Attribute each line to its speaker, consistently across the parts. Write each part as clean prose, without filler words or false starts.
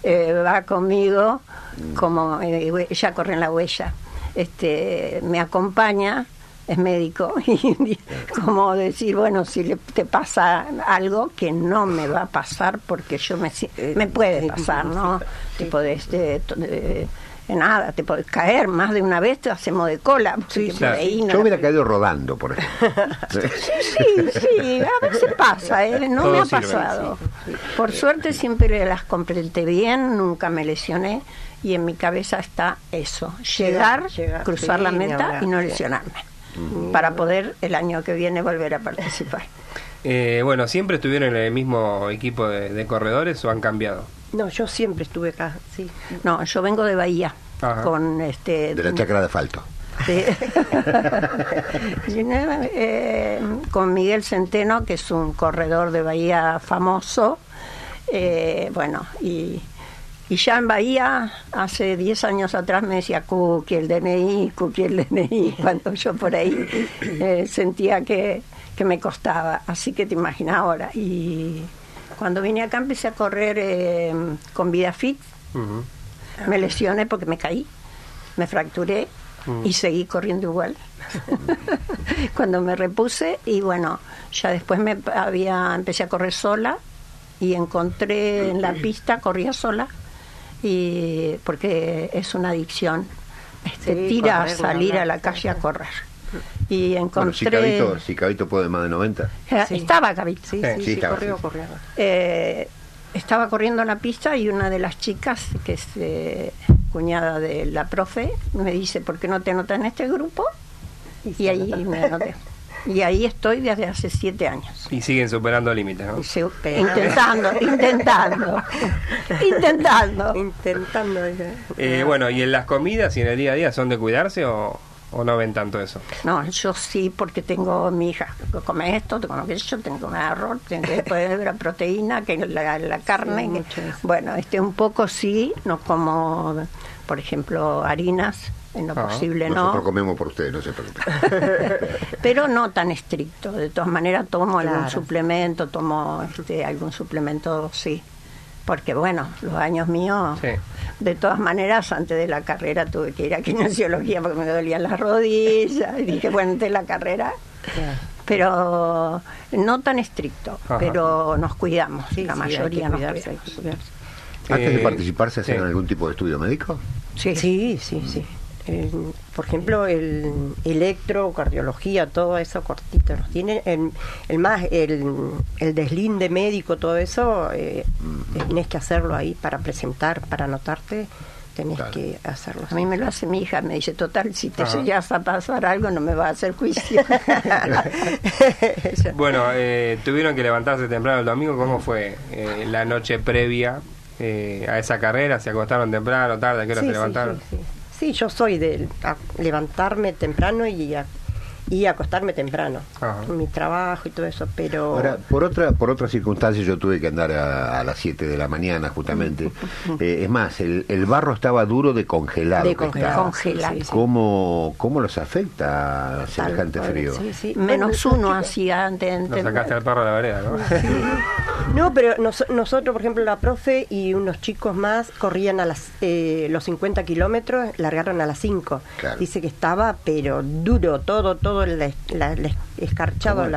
Speaker 1: va conmigo, como ella corre en la huella, me acompaña, es médico, y como decir, bueno, si te pasa algo que no me va a pasar, porque me puede pasar, ¿no? Te podés, nada, te podés caer más de una vez, te hacemos de cola.
Speaker 2: Sí, claro. Yo hubiera caído rodando, por ejemplo.
Speaker 1: Sí, a veces pasa, no todo me ha pasado. Sí. Por suerte siempre las completé bien, nunca me lesioné, y en mi cabeza está eso, llegar cruzar la meta y no lesionarme, para poder el año que viene volver a participar.
Speaker 3: Bueno, ¿siempre estuvieron en el mismo equipo de corredores o han cambiado?
Speaker 4: No, yo siempre estuve acá, sí.
Speaker 1: No, yo vengo de Bahía. Ajá. Con
Speaker 2: de la chacra de asfalto.
Speaker 1: Sí. Con Miguel Centeno, que es un corredor de Bahía famoso. Bueno, y ya en Bahía, hace 10 años atrás me decía Cookie el DNI, cuando yo por ahí sentía que me costaba. Así que te imaginas ahora. Y cuando vine acá empecé a correr con VidaFit. Uh-huh. Me lesioné porque me caí, me fracturé y seguí corriendo igual. Cuando me repuse, y bueno, ya después empecé a correr sola y encontré en la pista, corría sola, y porque es una adicción, tira correr, a salir a la calle a correr. Y encontré...
Speaker 2: Bueno, si Cabito puede más de 90.
Speaker 1: Sí. Estaba Cabito.
Speaker 4: Sí, corrió.
Speaker 1: Estaba corriendo en la pista y una de las chicas, que es cuñada de la profe, me dice, ¿por qué no te anotas en este grupo? Y ahí me anoté. Y ahí estoy desde hace 7 años.
Speaker 3: Y siguen superando límites, ¿no?
Speaker 1: Intentando.
Speaker 3: Bueno, ¿y en las comidas y en el día a día son de cuidarse o no ven tanto eso?
Speaker 1: No, yo sí, porque tengo mi hija, come esto, tengo que yo tengo que comer arroz, tengo que poner la proteína, que la carne, sí, bueno, un poco sí, no como, por ejemplo, harinas, en lo posible no.
Speaker 2: Nosotros comemos por ustedes, no se preocupen.
Speaker 1: Pero no tan estricto, de todas maneras tomo algún suplemento, algún suplemento, sí. Porque bueno, los años míos, sí. De todas maneras, antes de la carrera tuve que ir a kinesiología porque me dolían las rodillas, y dije, bueno, antes de la carrera, pero no tan estricto. Ajá. Pero nos cuidamos, sí, la mayoría nos cuidamos.
Speaker 2: ¿Antes de participar se hacen algún tipo de estudio médico?
Speaker 4: Sí. Por ejemplo, el electrocardiología, todo eso cortito nos tiene. El deslinde médico, todo eso, tenés que hacerlo ahí para presentar, para anotarte, tenés que hacerlo.
Speaker 1: A mí me lo hace mi hija, me dice, total, si te llegas a pasar algo no me va a hacer juicio.
Speaker 3: Bueno, tuvieron que levantarse temprano el domingo. ¿Cómo fue la noche previa a esa carrera? ¿Se acostaron temprano, tarde? ¿A qué hora se levantaron?
Speaker 4: Sí, yo soy de levantarme temprano y acostarme temprano. Ajá. Mi trabajo y todo eso, pero...
Speaker 2: Ahora, por otra circunstancia yo tuve que andar a las 7 de la mañana justamente. Es más, el barro estaba duro de congelado.
Speaker 1: Congelado.
Speaker 4: Sí.
Speaker 2: ¿Cómo los afecta semejante frío?
Speaker 1: Sí. -1 hacía antes.
Speaker 3: No sacaste al perro de la vereda, ¿no?
Speaker 4: Sí. No, pero nosotros, por ejemplo, la profe y unos chicos más corrían a los 50 kilómetros, largaron a las 5. Claro. Dice que estaba, pero duro, todo escarchado,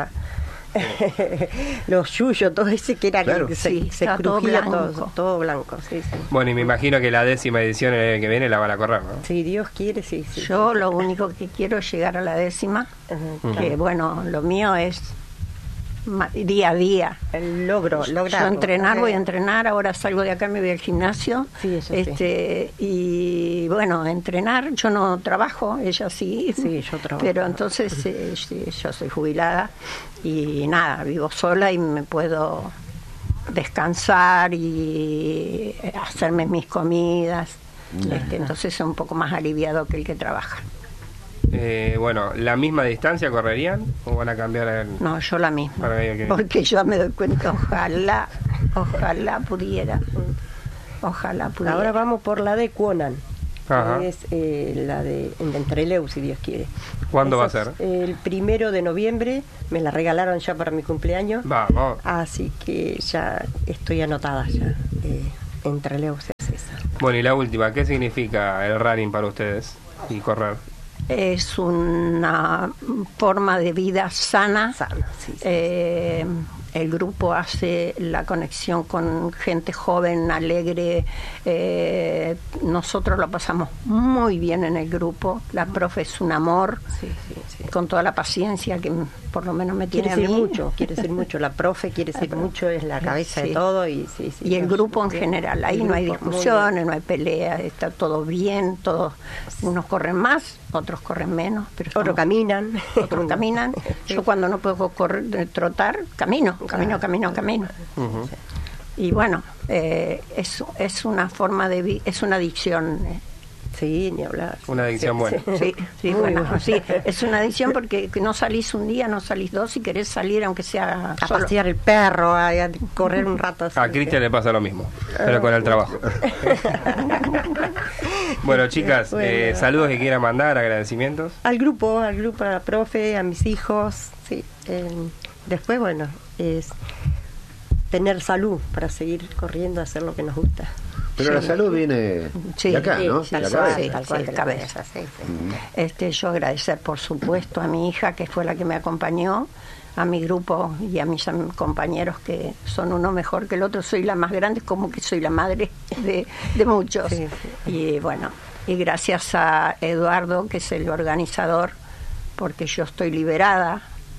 Speaker 4: los yuyos, todo ese que era, claro, que se crujía todo blanco. Sí.
Speaker 3: Bueno, y me imagino que la 10ª edición que viene la van a correr, ¿no?
Speaker 4: Si Dios quiere, sí.
Speaker 1: Yo lo único que quiero es llegar a la 10ª, que bueno, lo mío es día a día.
Speaker 4: El lograr.
Speaker 1: Yo voy a entrenar, ahora salgo de acá, me voy al gimnasio.
Speaker 4: Sí, eso sí.
Speaker 1: Y bueno, entrenar, yo no trabajo, ella sí.
Speaker 4: Sí, yo trabajo.
Speaker 1: Pero entonces yo soy jubilada y nada, vivo sola y me puedo descansar y hacerme mis comidas. Entonces es un poco más aliviado que el que trabaja.
Speaker 3: Bueno, ¿la misma distancia correrían o van a cambiar?
Speaker 1: No, yo la misma, porque yo me doy cuenta, ojalá pudiera.
Speaker 4: Ahora vamos por la de Cuonan, que es la de Entreleu, si Dios quiere.
Speaker 3: ¿Cuándo va a ser?
Speaker 4: El 1 de noviembre, me la regalaron ya para mi cumpleaños.
Speaker 3: Vamos.
Speaker 4: Así que ya estoy anotada ya, Entreleu.
Speaker 3: Bueno, y la última, ¿qué significa el running para ustedes y correr?
Speaker 1: Es una forma de vida sana.
Speaker 4: Sí.
Speaker 1: El grupo hace la conexión con gente joven, alegre. Nosotros lo pasamos muy bien en el grupo. La profe es un amor,
Speaker 4: Sí.
Speaker 1: con toda la paciencia que por lo menos me tiene
Speaker 4: Quiere
Speaker 1: a mí.
Speaker 4: decir mucho. La profe quiere decir mucho, es la cabeza de todo. Y
Speaker 1: el grupo en general. Ahí no hay
Speaker 4: grupo,
Speaker 1: discusiones, no hay peleas, está todo bien. Todos, unos corren más, otros corren menos. Pero
Speaker 4: Otros caminan.
Speaker 1: Otros caminan. Yo cuando no puedo trotar, camino.
Speaker 3: Uh-huh.
Speaker 1: Y bueno, es una forma de es una adicción.
Speaker 4: Sí, ni hablar.
Speaker 3: Una adicción buena.
Speaker 1: Sí, es una adicción porque no salís un día, no salís dos, si querés salir aunque sea
Speaker 4: A
Speaker 1: solo.
Speaker 4: pasear el perro, a correr un rato.
Speaker 3: A Cristian le pasa lo mismo, pero con el trabajo. Bueno, chicas, saludos que quieran mandar, agradecimientos.
Speaker 4: Al grupo, a la profe, a mis hijos. Sí. Después, bueno, es tener salud para seguir corriendo, hacer lo que nos gusta.
Speaker 2: Pero la salud viene de acá, ¿no?
Speaker 1: Sí,
Speaker 2: De la
Speaker 1: sí,
Speaker 2: cabeza.
Speaker 1: de la cabeza. Yo agradecer, por supuesto, a mi hija, que fue la que me acompañó, a mi grupo y a mis compañeros, que son uno mejor que el otro. Soy la más grande, como que soy la madre de muchos.
Speaker 4: Sí.
Speaker 1: Y bueno, y gracias a Eduardo, que es el organizador, porque yo estoy liberada.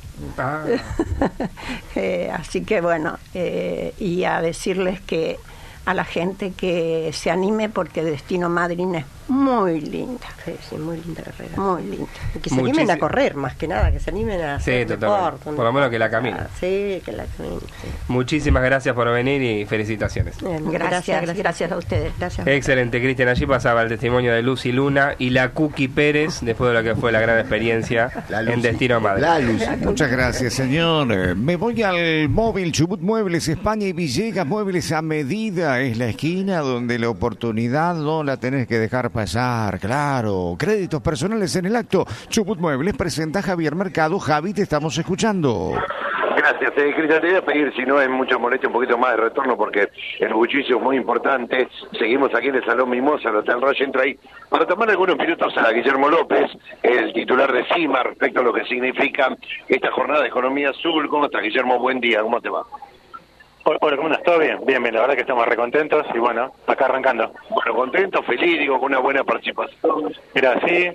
Speaker 1: Así que bueno, y a decirles que a la gente que se anime, porque Destino Madryn es muy linda.
Speaker 4: Sí, muy linda carrera.
Speaker 1: Muy linda.
Speaker 4: Y que se animen a correr, más que nada, que se animen a hacer deporte.
Speaker 3: Por lo menos que la caminen.
Speaker 4: Sí, que la caminen. Sí.
Speaker 3: Muchísimas gracias por venir y felicitaciones.
Speaker 1: Gracias a ustedes.
Speaker 4: Gracias.
Speaker 3: Excelente, Cristian. Allí pasaba el testimonio de Lucy Luna y la Cookie Pérez, después de lo que fue la gran experiencia en Destino Madryn.
Speaker 5: Muchas gracias, señor. Me voy al móvil Chubut Muebles, España y Villegas, muebles a medida. Es la esquina donde la oportunidad no la tenés que dejar pasar, claro. Créditos personales en el acto. Chubut Muebles presenta a Javier Mercado. Javi, te estamos escuchando.
Speaker 6: Gracias, Cristian. Te voy a pedir, si no es mucho molestia, un poquito más de retorno, porque el bullicio es muy importante. Seguimos aquí en el Salón Mimosa, el Hotel Roche entra ahí, para tomar algunos minutos a Guillermo López, el titular de CIMA, respecto a lo que significa esta jornada de Economía Azul. ¿Cómo estás, Guillermo? Buen día, ¿cómo te va?
Speaker 7: Hola, ¿cómo estás? ¿Todo bien? Bien, la verdad que estamos recontentos y bueno, acá arrancando.
Speaker 6: Bueno, contento, feliz, digo, con una buena participación.
Speaker 7: Mira, sí,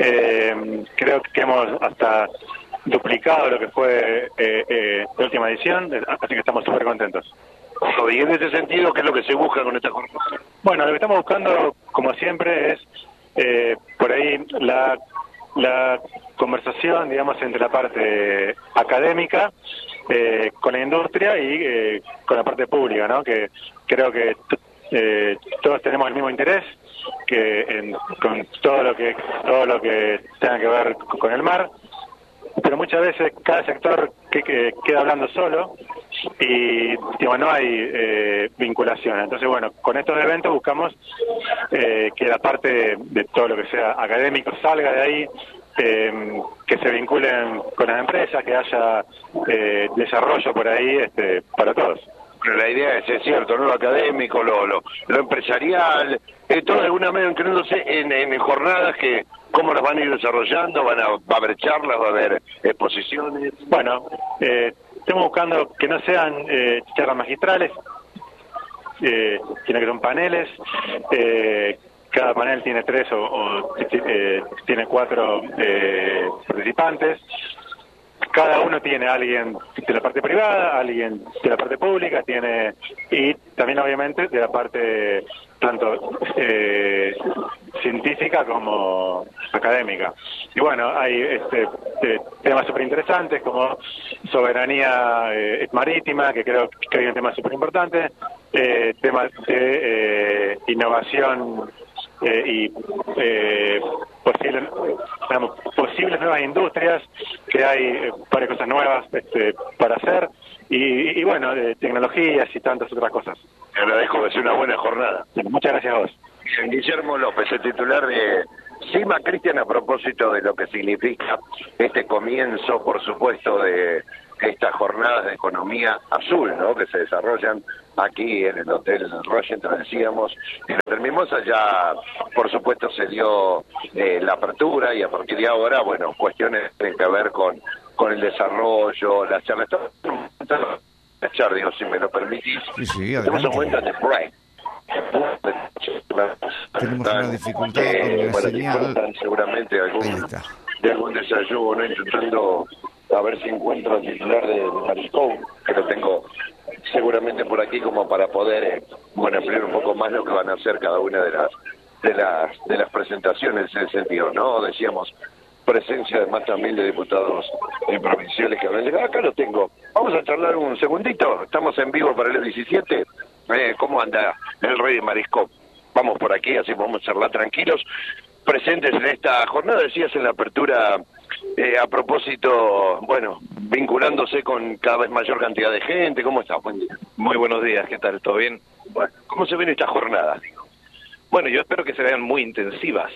Speaker 7: creo que hemos hasta duplicado lo que fue la última edición, así que estamos súper contentos.
Speaker 6: Y en ese sentido, ¿qué es lo que se busca con esta jornada?
Speaker 7: Bueno, lo que estamos buscando, como siempre, es por ahí la conversación, digamos, entre la parte académica con la industria y con la parte pública, ¿no? Que creo que todos tenemos el mismo interés con todo lo que tenga que ver con el mar, pero muchas veces cada sector queda hablando solo y no hay vinculación. Entonces, bueno, con estos eventos buscamos que la parte de todo lo que sea académico salga de ahí, que se vinculen con las empresas, que haya desarrollo por ahí para todos.
Speaker 6: Pero la idea es cierto, ¿no? Lo académico, lo empresarial, todo de alguna manera incluyéndose en jornadas que, ¿cómo las van a ir desarrollando? ¿Va a haber charlas, va a haber exposiciones?
Speaker 7: Bueno, estamos buscando que no sean charlas magistrales, sino que son paneles. Cada panel tiene 3 o tiene 4 participantes. Cada uno tiene alguien de la parte privada, alguien de la parte pública, y también obviamente de la parte tanto científica como académica. Y bueno, hay temas súper interesantes como soberanía marítima, que creo que hay un tema súper importante, temas de innovación y posibles nuevas industrias, que hay varias cosas nuevas para hacer, y bueno, tecnologías y tantas otras cosas.
Speaker 6: Te agradezco, que sea una buena jornada.
Speaker 7: Muchas gracias a vos.
Speaker 6: Guillermo López, el titular de CIMA. Cristian, a propósito de lo que significa este comienzo, por supuesto, de estas jornadas de economía azul, ¿no? Que se desarrollan aquí en el Hotel Rosenthal, decíamos. En el Hotel Mimosa ya, por supuesto, se dio la apertura, y a partir de ahora, bueno, cuestiones que tienen que ver con el desarrollo, las charlas. Digo, si me lo permitís.
Speaker 5: Sí,
Speaker 6: tenemos un momento de break.
Speaker 5: Tenemos una dificultad con la señal.
Speaker 6: Seguramente de algún desayuno, intentando a ver si encuentro el titular de Mariscal, que lo tengo seguramente por aquí como para poder ampliar un poco más lo que van a hacer cada una de las presentaciones en ese sentido, ¿no? Decíamos presencia además también de diputados provinciales que habrán llegado. Acá lo tengo. Vamos a charlar un segundito. Estamos en vivo para el 17. ¿Cómo anda el Rey de Mariscal? Vamos por aquí, así podemos charlar tranquilos. Presentes en esta jornada, decías en la apertura, a propósito, bueno, vinculándose con cada vez mayor cantidad de gente. ¿Cómo estás? Buen día.
Speaker 8: Muy buenos días, ¿qué tal? ¿Todo bien?
Speaker 6: Bueno, ¿cómo se ven estas jornadas?
Speaker 8: Bueno, yo espero que se vean muy intensivas.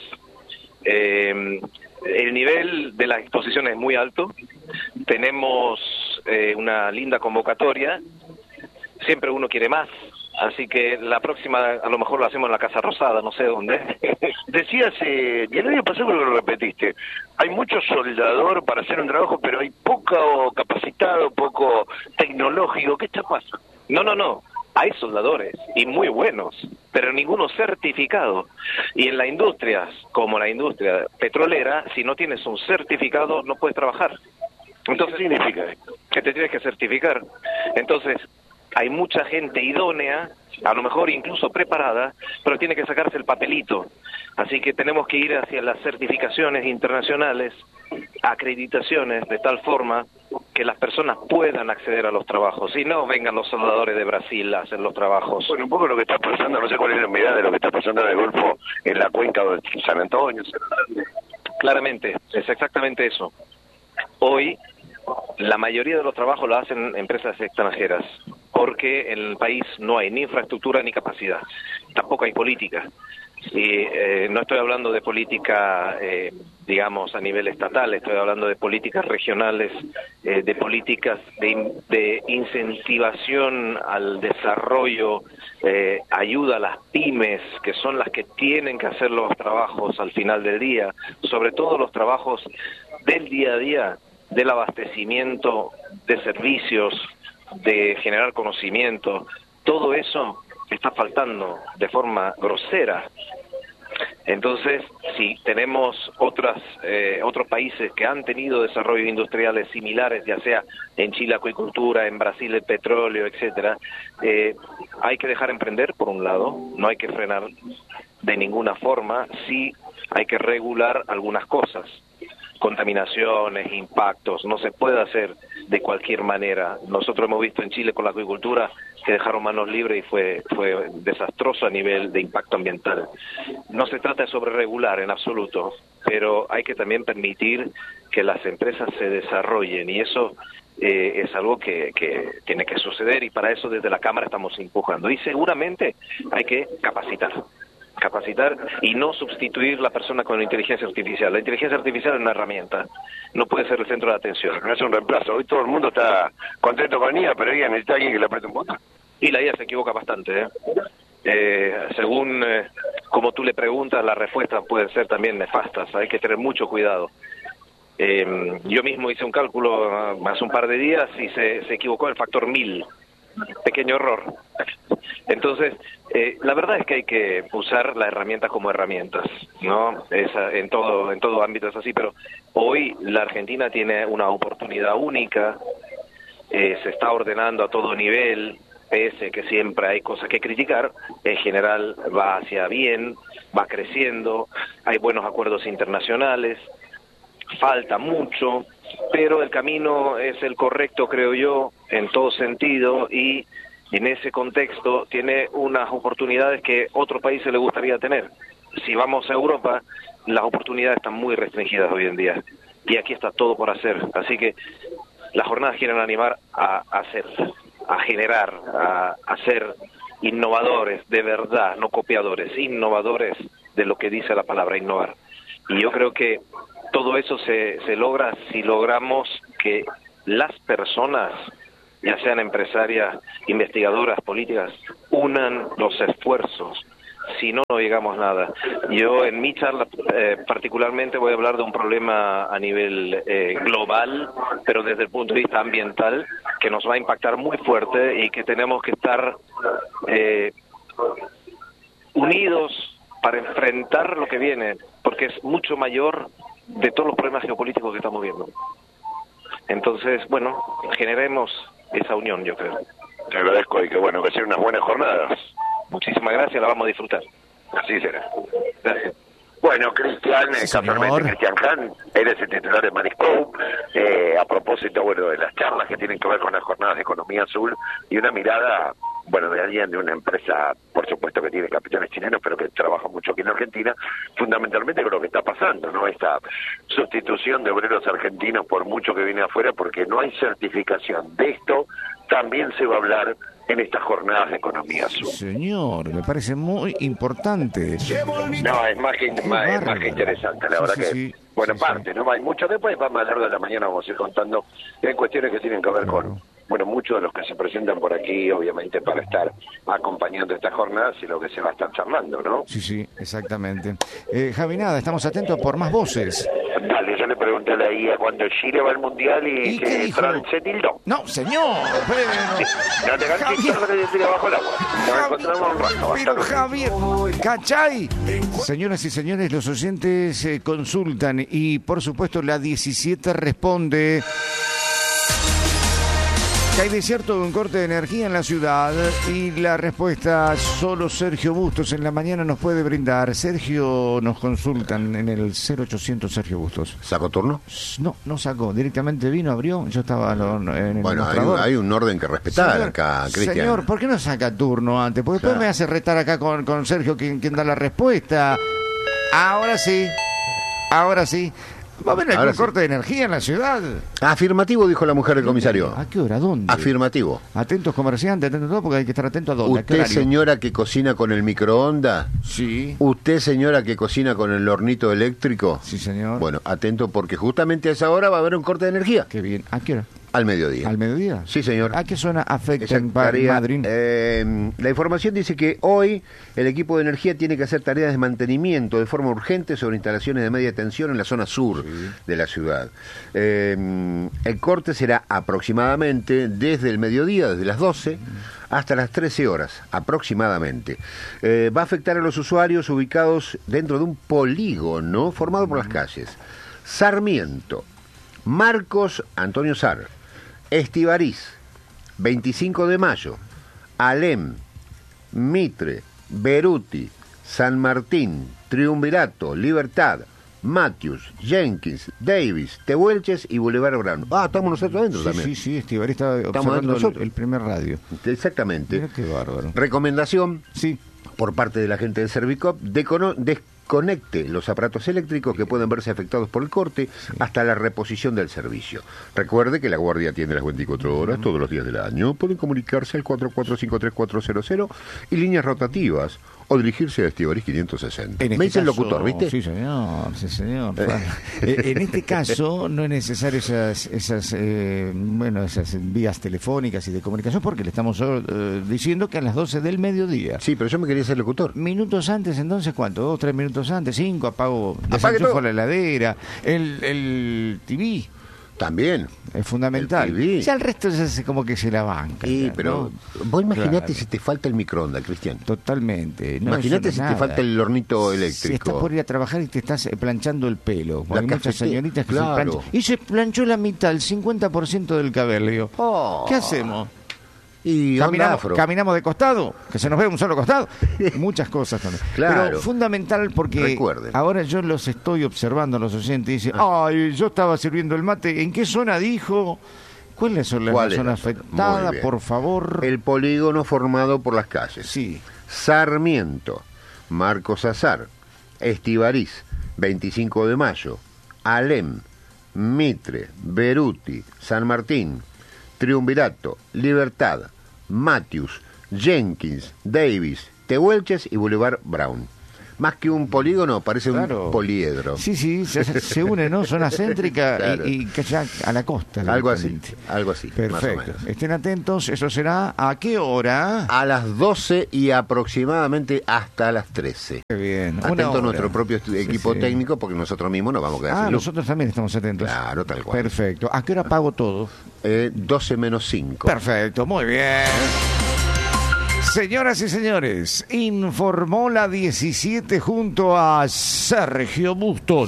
Speaker 8: El nivel de las exposiciones es muy alto. Tenemos una linda convocatoria. Siempre uno quiere más. Así que la próxima a lo mejor lo hacemos en la Casa Rosada, no sé dónde.
Speaker 6: Decías, y el año pasado creo que lo repetiste, hay mucho soldador para hacer un trabajo, pero hay poco capacitado, poco tecnológico. ¿Qué está pasando?
Speaker 8: No. Hay soldadores, y muy buenos, pero ninguno certificado. Y en las industrias, como la industria petrolera, si no tienes un certificado, no puedes trabajar. Entonces,
Speaker 6: ¿qué significa esto?
Speaker 8: Que te tienes que certificar. Entonces, hay mucha gente idónea, a lo mejor incluso preparada, pero tiene que sacarse el papelito. Así que tenemos que ir hacia las certificaciones internacionales, acreditaciones, de tal forma que las personas puedan acceder a los trabajos, y no vengan los soldadores de Brasil a hacer los trabajos.
Speaker 6: Bueno, un poco lo que está pasando, no sé cuál es la mirada de lo que está pasando en el Golfo, en la cuenca de San Antonio.
Speaker 8: Claramente, es exactamente eso. Hoy, la mayoría de los trabajos lo hacen empresas extranjeras, porque en el país no hay ni infraestructura ni capacidad, tampoco hay política. Y no estoy hablando de política, digamos, a nivel estatal, estoy hablando de políticas regionales, de políticas de incentivación al desarrollo, ayuda a las pymes, que son las que tienen que hacer los trabajos al final del día, sobre todo los trabajos del día a día, del abastecimiento de servicios, de generar conocimiento. Todo eso está faltando de forma grosera. Entonces, si tenemos otros países que han tenido desarrollos industriales similares, ya sea en Chile acuicultura, en Brasil el petróleo, etcétera, hay que dejar emprender por un lado, no hay que frenar de ninguna forma, sí hay que regular algunas cosas. Contaminaciones, impactos, no se puede hacer de cualquier manera. Nosotros hemos visto en Chile con la acuicultura que dejaron manos libres y fue desastroso a nivel de impacto ambiental. No se trata de sobreregular en absoluto, pero hay que también permitir que las empresas se desarrollen, y eso es algo que tiene que suceder, y para eso desde la Cámara estamos empujando. Y seguramente hay que capacitar y no sustituir la persona con la inteligencia artificial. La inteligencia artificial es una herramienta, no puede ser el centro de atención.
Speaker 6: No es un reemplazo. Hoy todo el mundo está contento con IA, pero ella necesita alguien que le apriete un botón.
Speaker 8: Y la IA se equivoca bastante, según como tú le preguntas, las respuestas pueden ser también nefastas. Hay que tener mucho cuidado. Yo mismo hice un cálculo hace un par de días y se equivocó el factor 1000. Pequeño error. Entonces, la verdad es que hay que usar las herramientas como herramientas, ¿no? En todo ámbito es así, pero hoy la Argentina tiene una oportunidad única, se está ordenando a todo nivel, pese que siempre hay cosas que criticar, en general va hacia bien, va creciendo, hay buenos acuerdos internacionales, falta mucho, pero el camino es el correcto, creo yo, en todo sentido, y en ese contexto tiene unas oportunidades que otros países le gustaría tener. Si vamos a Europa, las oportunidades están muy restringidas hoy en día, y aquí está todo por hacer. Así que las jornadas quieren animar a hacer, a generar, a ser innovadores de verdad, no copiadores, innovadores de lo que dice la palabra innovar. Y yo creo que todo eso se logra si logramos que las personas, ya sean empresarias, investigadoras, políticas, unan los esfuerzos. Si no, no llegamos a nada. Yo en mi charla particularmente voy a hablar de un problema a nivel global, pero desde el punto de vista ambiental, que nos va a impactar muy fuerte y que tenemos que estar unidos para enfrentar lo que viene, porque es mucho mayor de todos los problemas geopolíticos que estamos viendo. Entonces, bueno, generemos esa unión, yo creo.
Speaker 6: Te agradezco y que bueno, que sean unas buenas jornadas.
Speaker 8: Muchísimas gracias, la vamos a disfrutar.
Speaker 6: Así será.
Speaker 8: Gracias.
Speaker 6: Bueno, Cristian,
Speaker 5: Sí,
Speaker 6: casualmente Cristian Han, eres el titular de Mariscope, a propósito, bueno, de las charlas que tienen que ver con las jornadas de economía azul y una mirada, bueno, de alguien de una empresa, por supuesto que tiene capitales chilenos, pero que trabaja mucho aquí en Argentina, fundamentalmente con lo que está pasando, ¿no? Esta sustitución de obreros argentinos por mucho que viene afuera, porque no hay certificación. De esto también se va a hablar en estas jornadas de economía azul.
Speaker 5: Señor, me parece muy importante.
Speaker 6: No, es más que interesante, la verdad que... Bueno, parte, ¿no? Hay mucho. Después, más a lo largo de la mañana vamos a ir contando cuestiones que tienen que ver con, bueno, muchos de los que se presentan por aquí, obviamente, para estar acompañando estas jornadas y lo que se va a estar charlando, ¿no?
Speaker 5: Sí, exactamente. Javi, nada, estamos atentos por más voces.
Speaker 6: Dale, yo le pregunté a la IA cuando Chile va al Mundial y
Speaker 5: qué
Speaker 6: que
Speaker 5: dijo?
Speaker 6: Fran se tildó.
Speaker 5: No, señor.
Speaker 6: No te ganes que lo que decir abajo el agua. Nos encontramos un rato.
Speaker 5: Pero Javier, ¿cachai? Señoras y señores, los oyentes consultan y por supuesto la 17 responde que hay desierto de un corte de energía en la ciudad y la respuesta solo Sergio Bustos en la mañana nos puede brindar. Sergio, nos consultan en el 0800 Sergio Bustos.
Speaker 2: ¿Sacó turno?
Speaker 5: No sacó, directamente vino, abrió, yo estaba en el
Speaker 2: Bueno,
Speaker 5: mostrador.
Speaker 2: hay un orden que respetar,
Speaker 5: Señor,
Speaker 2: acá, Cristian.
Speaker 5: Señor, ¿por qué no saca turno antes? Porque después me hace retar acá con Sergio quien da la respuesta. Ahora sí. ¿Va a haber algún corte de energía en la ciudad?
Speaker 2: Afirmativo, dijo la mujer del comisario.
Speaker 5: ¿A qué hora? ¿Dónde?
Speaker 2: Afirmativo.
Speaker 5: Atentos comerciantes, atentos a todo, porque hay que estar atento a dónde.
Speaker 2: ¿Usted, señora, que cocina con el microondas?
Speaker 5: Sí.
Speaker 2: ¿Usted, señora, que cocina con el hornito eléctrico?
Speaker 5: Sí, señor.
Speaker 2: Bueno, atento porque justamente a esa hora va a haber un corte de energía.
Speaker 5: Qué bien. ¿A qué hora?
Speaker 2: Al mediodía.
Speaker 5: ¿Al mediodía?
Speaker 2: Sí, señor.
Speaker 5: ¿A qué zona afecta en
Speaker 2: Tarea,
Speaker 5: Madrid?
Speaker 2: la información dice que hoy el equipo de energía tiene que hacer tareas de mantenimiento de forma urgente sobre instalaciones de media tensión en la zona sur de la ciudad. El corte será aproximadamente desde el mediodía, desde las 12 hasta las 13 horas, aproximadamente. Va a afectar a los usuarios ubicados dentro de un polígono formado por las calles Sarmiento, Marcos Antonio Sar, Estivariz, 25 de Mayo, Alem, Mitre, Beruti, San Martín, Triunvirato, Libertad, Matthews, Jenkins, Davis, Tehuelches y Boulevard Brown. Estamos nosotros adentro también.
Speaker 5: Sí, Estivariz está observando el primer radio.
Speaker 2: Exactamente.
Speaker 5: Mira qué bárbaro.
Speaker 2: Recomendación por parte de la gente del Servicop desconecte los aparatos eléctricos que pueden verse afectados por el corte hasta la reposición del servicio. Recuerde que la Guardia atiende las 24 horas todos los días del año. Pueden comunicarse al 4453-400 y líneas rotativas o dirigirse a Estivariz 560. Me dice el locutor, ¿viste?
Speaker 5: Sí, señor. En este caso no es necesario esas vías telefónicas y de comunicación porque le estamos diciendo que a las 12 del mediodía.
Speaker 2: Sí, pero yo me quería ser locutor.
Speaker 5: Minutos antes, entonces, ¿cuánto? 2, 3 minutos antes, 5, apago,
Speaker 2: Apague
Speaker 5: desenchufo
Speaker 2: todo.
Speaker 5: la heladera, el TV.
Speaker 2: También.
Speaker 5: Es fundamental.
Speaker 2: El TV.
Speaker 5: Ya el resto ya se como que se la banca.
Speaker 2: Sí,
Speaker 5: ya,
Speaker 2: pero
Speaker 5: ¿no?
Speaker 2: vos imaginate
Speaker 5: Claro.
Speaker 2: si te falta el microondas, Cristian.
Speaker 5: Totalmente. No,
Speaker 2: Imagínate si
Speaker 5: eso no es
Speaker 2: te
Speaker 5: nada.
Speaker 2: falta el hornito
Speaker 5: Si
Speaker 2: eléctrico.
Speaker 5: estás por ir a trabajar y te estás planchando el pelo.
Speaker 2: La
Speaker 5: Hay muchas
Speaker 2: cafetera,
Speaker 5: señoritas que
Speaker 2: claro.
Speaker 5: se planchan. Y se planchó la mitad, el 50% del cabello. ¿Qué hacemos?
Speaker 2: Y
Speaker 5: Caminamos de costado, que se nos ve un solo costado. Muchas cosas también.
Speaker 2: Claro.
Speaker 5: Pero fundamental porque
Speaker 2: Recuerden.
Speaker 5: ahora yo los estoy observando a los oyentes y dicen, ay, yo estaba sirviendo el mate. ¿En qué zona dijo? ¿Cuáles son las zonas afectadas, por favor?
Speaker 2: El polígono formado por las calles.
Speaker 5: Sí.
Speaker 2: Sarmiento, Marcos Azar, Estivariz, 25 de Mayo, Alem, Mitre, Beruti, San Martín, Triunvirato, Libertad, Matthews, Jenkins, Davis, Tehuelches y Boulevard Brown. más que un polígono, parece un poliedro.
Speaker 5: Sí, se une, ¿no? Zona céntrica
Speaker 2: Claro.
Speaker 5: y que ya a la costa.
Speaker 2: Algo así.
Speaker 5: Perfecto.
Speaker 2: Más o menos.
Speaker 5: Estén atentos, eso será ¿a qué hora?
Speaker 2: A las 12 y aproximadamente hasta las 13.
Speaker 5: Qué bien.
Speaker 2: Atento a nuestro propio equipo técnico, porque nosotros mismos nos vamos a quedar sin luz.
Speaker 5: Nosotros también estamos atentos.
Speaker 2: Claro, tal cual.
Speaker 5: Perfecto. ¿A qué hora pago todo?
Speaker 2: 12 menos 5.
Speaker 5: Perfecto, muy bien. Señoras y señores, informó la 17 junto a Sergio Bustos.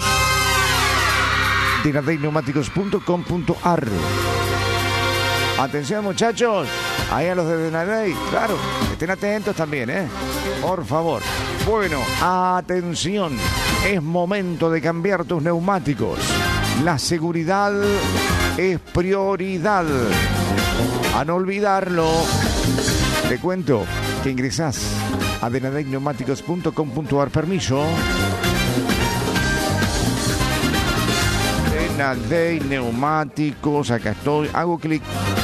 Speaker 5: Denadeineumáticos.com.ar. Atención, muchachos, ahí a los de Denadei, claro, estén atentos también, por favor. Bueno, atención, es momento de cambiar tus neumáticos. La seguridad es prioridad. A no olvidarlo. Te cuento que ingresás a denadeineumáticos.com.ar. Permiso. Denadei Neumáticos, acá estoy, hago clic.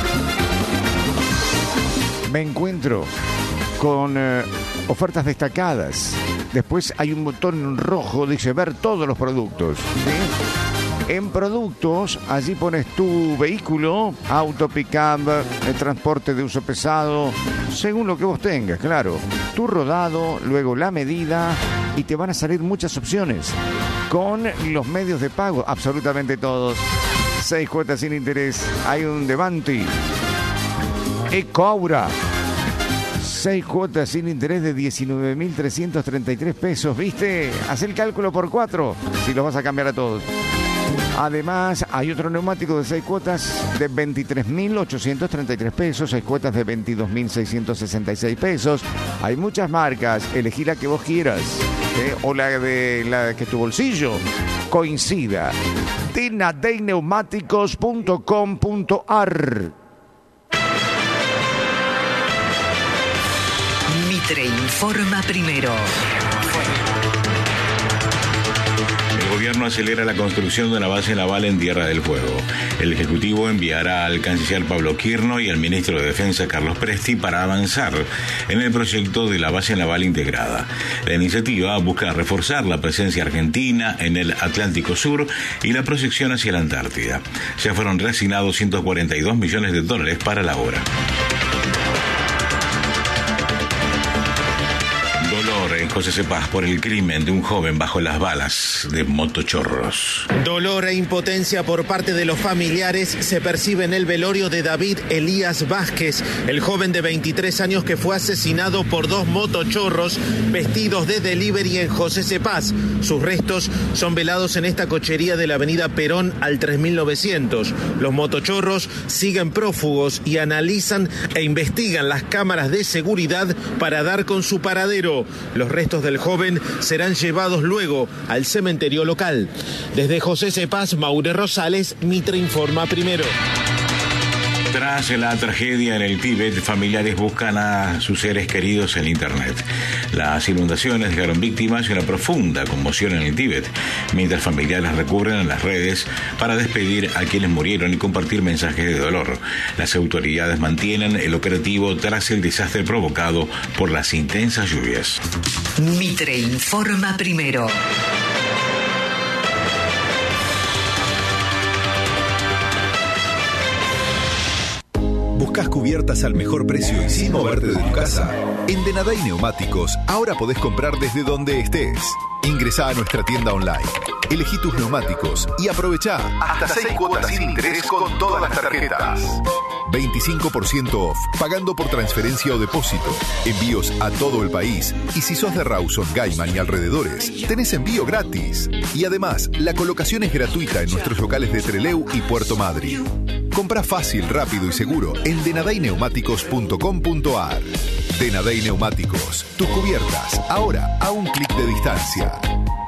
Speaker 5: Me encuentro con ofertas destacadas. Después hay un botón rojo, dice ver todos los productos. ¿Sí? En productos, allí pones tu vehículo, auto, pick-up, el transporte de uso pesado, según lo que vos tengas, claro. Tu rodado, luego la medida y te van a salir muchas opciones. Con los medios de pago, absolutamente todos. 6 cuotas sin interés. Hay un Devanti. Ecoaura. 6 cuotas sin interés de 19.333 pesos. ¿Viste? Haz el cálculo por 4 si los vas a cambiar a todos. Además, hay otro neumático de 6 cuotas de 23.833 pesos, 6 cuotas de 22.666 pesos. Hay muchas marcas, elegí la que vos quieras, o la que tu bolsillo coincida. denadeineumáticos.com.ar.
Speaker 9: Mitre informa primero.
Speaker 10: El gobierno acelera la construcción de una base naval en Tierra del Fuego. El Ejecutivo enviará al canciller Pablo Quirno y al ministro de Defensa Carlos Presti para avanzar en el proyecto de la base naval integrada. La iniciativa busca reforzar la presencia argentina en el Atlántico Sur y la proyección hacia la Antártida. Ya fueron reasignados $142 millones para la obra. En José Cepaz por el crimen de un joven bajo las balas de motochorros.
Speaker 11: Dolor e impotencia por parte de los familiares se percibe en el velorio de David Elías Vázquez, el joven de 23 años que fue asesinado por 2 motochorros vestidos de delivery en José Cepaz. Sus restos son velados en esta cochería de la avenida Perón al 3900. Los motochorros siguen prófugos y analizan e investigan las cámaras de seguridad para dar con su paradero. Los restos del joven serán llevados luego al cementerio local. Desde José Cepaz, Maure Rosales, Mitre informa primero.
Speaker 10: Tras la tragedia en el Tíbet, familiares buscan a sus seres queridos en Internet. Las inundaciones dejaron víctimas y una profunda conmoción en el Tíbet, mientras familiares recurren a las redes para despedir a quienes murieron y compartir mensajes de dolor. Las autoridades mantienen el operativo tras el desastre provocado por las intensas lluvias.
Speaker 9: Mitre informa primero.
Speaker 12: ¿Buscas cubiertas al mejor precio y sin moverte de tu casa? En Denadei Neumáticos ahora podés comprar desde donde estés. Ingresá a nuestra tienda online, elegí tus neumáticos y aprovechá hasta 6 cuotas sin interés con todas las tarjetas. 25% off, pagando por transferencia o depósito. Envíos a todo el país. Y si sos de Rawson, Gaiman y alrededores, tenés envío gratis. Y además, la colocación es gratuita en nuestros locales de Trelew y Puerto Madryn. Compra fácil, rápido y seguro en denadeineumáticos.com.ar. Denadei Neumáticos, tus cubiertas, ahora a un clic de distancia.